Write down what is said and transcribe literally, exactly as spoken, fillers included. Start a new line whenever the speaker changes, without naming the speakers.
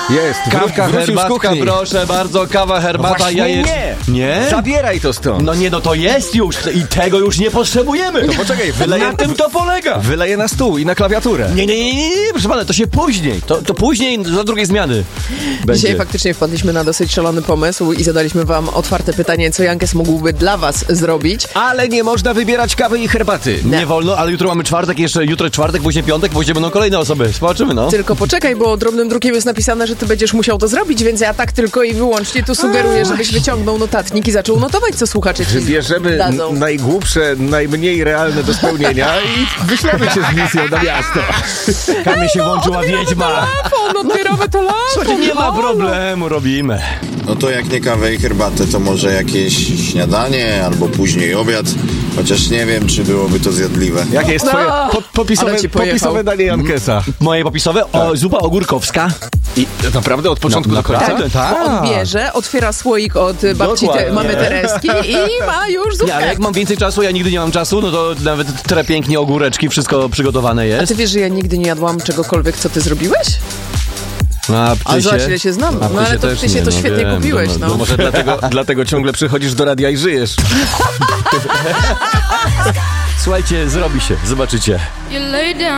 Jest,
Kawka,
wrócił z
herbatka,
kuchni.
proszę bardzo, kawa, herbata,
Właśnie
jajec...
nie.
Nie?
Zabieraj to stąd.
No nie, no to jest już i tego już nie potrzebujemy.
To poczekaj, wyleję,
Na tym to polega.
wyleję na stół i na klawiaturę.
Nie, nie, nie, nie, nie, proszę pana, to się później. To, to później za drugiej zmiany będzie.
Dzisiaj faktycznie wpadliśmy na dosyć szalony pomysł i zadaliśmy wam otwarte pytanie, co Jankes mógłby dla was zrobić.
Ale nie można wybierać kawy i herbaty.
Nie wolno, ale jutro mamy czwartek, jeszcze jutro czwartek, później piątek, później będą kolejne osoby. Zobaczymy, no.
Tylko poczekaj, bo drobnym drukiem jest napisane, że ty będziesz musiał to zrobić, więc ja tak tylko i wyłącznie tu sugeruję, żebyś wyciągnął notatnik i zaczął notować, co słuchacze ci
Bierzemy
dadzą.
n- najgłupsze, najmniej realne do spełnienia i wyślemy się z misją na miasto.
Kamie się włączyła wiedźma.
Telefon, odbieramy telefon.
Słuchajcie, nie ma problemu, robimy.
No to jak nie kawę i herbatę, to może jakieś śniadanie albo później obiad. Chociaż nie wiem, czy byłoby to zjadliwe.
Jakie jest twoje po, popisowe,
Ale ci pojechał.
popisowe danie Jankesa?
Moje popisowe? O, zupa ogórkowska.
I naprawdę od początku
No,
do końca?
naprawdę, tak.
Bo on bierze, otwiera słoik od babci
Dokładnie.
te, mamy Tereski i ma już
Nie,
zupkę.
ale jak mam więcej czasu, ja nigdy nie mam czasu, no to nawet tre pięknie ogóreczki, wszystko przygotowane
A
jest.
ty wiesz, że ja nigdy nie jadłam czegokolwiek, co ty zrobiłeś?
A
A zobacz, ile się znam.
A
No ale to
też
ty się
nie,
to
no
świetnie
wiem,
kupiłeś,
no,
no.
no,
Może dlatego, dlatego ciągle przychodzisz do radia i żyjesz.
Słuchajcie, zrobi się, zobaczycie.
You lay down.